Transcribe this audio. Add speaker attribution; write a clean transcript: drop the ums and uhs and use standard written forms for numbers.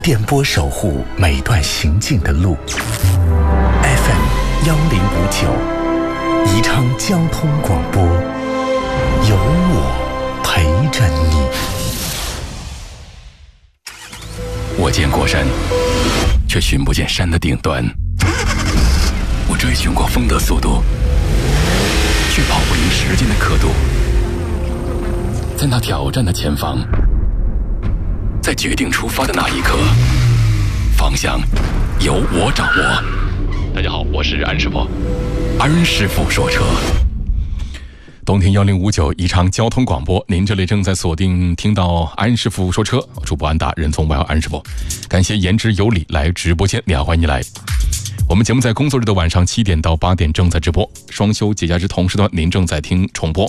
Speaker 1: 电波守护每段行进的路。FM 1059，宜昌交通广播，有我陪着你。
Speaker 2: 我见过山，却寻不见山的顶端。我追寻过风的速度，却跑不赢时间的刻度。在那挑战的前方，在决定出发的那一刻，方向由我掌握。大家好，我是安师傅。安师傅说车。冬天1059宜昌交通广播，您这里正在锁定听到安师傅说车，主播安达，人从外号安师傅。感谢言之有理来直播间，欢迎你来。我们节目在工作日的晚上7点到8点正在直播，双休节假日同时段您正在听重播。